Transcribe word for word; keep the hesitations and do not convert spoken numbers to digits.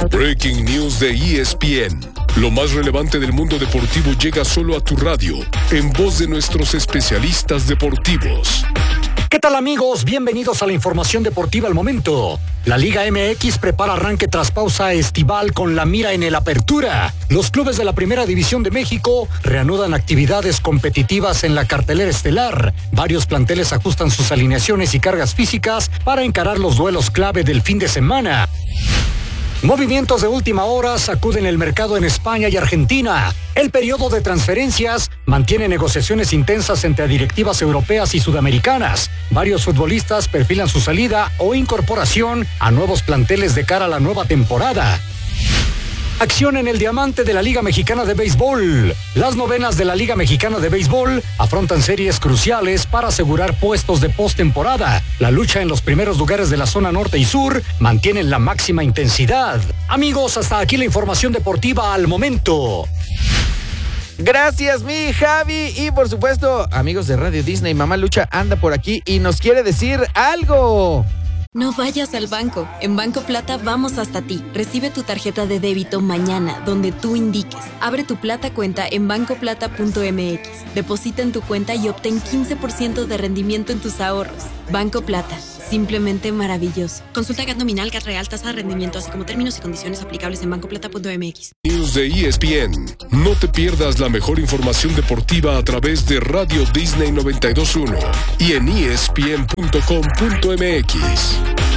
Breaking News de E S P N. Lo más relevante del mundo deportivo llega solo a tu radio, en voz de nuestros especialistas deportivos. ¿Qué tal, amigos? Bienvenidos a la información deportiva al momento. La Liga M X prepara arranque tras pausa estival con la mira en el Apertura. Los clubes de la Primera División de México reanudan actividades competitivas en la cartelera estelar. Varios planteles ajustan sus alineaciones y cargas físicas para encarar los duelos clave del fin de semana. Movimientos de última hora sacuden el mercado en España y Argentina. El periodo de transferencias mantiene negociaciones intensas entre directivas europeas y sudamericanas. Varios futbolistas perfilan su salida o incorporación a nuevos planteles de cara a la nueva temporada. Acción en el diamante de la Liga Mexicana de Béisbol. Las novenas de la Liga Mexicana de Béisbol afrontan series cruciales para asegurar puestos de postemporada. La lucha en los primeros lugares de la zona norte y sur mantienen la máxima intensidad. Amigos, hasta aquí la información deportiva al momento. Gracias, mi Javi. Y por supuesto, amigos de Radio Disney, Mamá Lucha anda por aquí y nos quiere decir algo. No vayas al banco. En Banco Plata vamos hasta ti. Recibe tu tarjeta de débito mañana, donde tú indiques. Abre tu Plata cuenta en banco plata punto m x. Deposita en tu cuenta y obtén quince por ciento de rendimiento en tus ahorros. Banco Plata. Simplemente maravilloso. Consulta G A T nominal, G A T real, tasa de rendimiento, así como términos y condiciones aplicables en banco plata punto m x. News de E S P N. No te pierdas la mejor información deportiva a través de Radio Disney noventa y dos punto uno y en E S P N punto com punto m x.